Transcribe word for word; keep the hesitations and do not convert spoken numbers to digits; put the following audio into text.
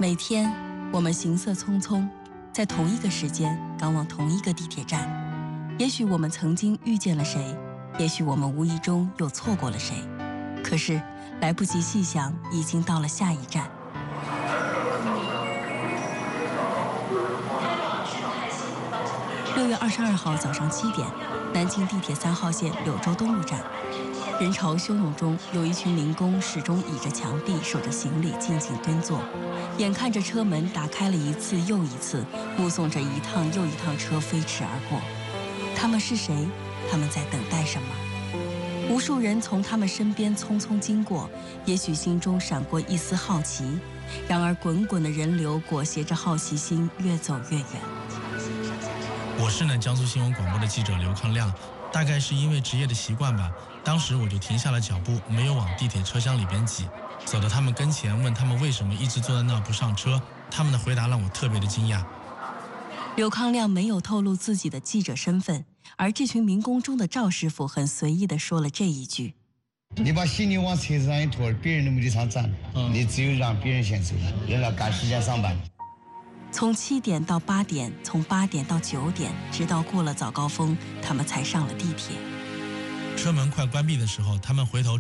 每天，我们行色匆匆，在同一个时间赶往同一个地铁站。也许我们曾经遇见了谁，也许我们无意中又错过了谁。可是来不及细想，已经到了下一站。六月二十二号早上七点，南京地铁三号线柳州东路站。人潮汹涌中，有一群民工始终倚着墙壁，守着行李，静静蹲坐，眼看着车门打开了一次又一次，目送着一趟又一趟车飞驰而过。他们是谁？他们在等待什么？无数人从他们身边匆匆经过，也许心中闪过一丝好奇，然而滚滚的人流裹挟着好奇心越走越远。 我是呢江苏新闻广播的记者刘康亮，大概是因为职业的习惯吧，当时我就停下了脚步，没有往地铁车厢里边挤，走到他们跟前，问他们为什么一直坐在那不上车。他们的回答让我特别的惊讶。 刘康亮没有透露自己的记者身份，而这群民工中的赵师傅很随意地说了这一句： 你把行李往车子上一拖，别人都没地方站，嗯、你只有让别人先走，人要赶时间上班。 从七点到八点，从八点到九点，直到过了早高峰，他们才上了地铁。 车门快关闭的时候，他们回头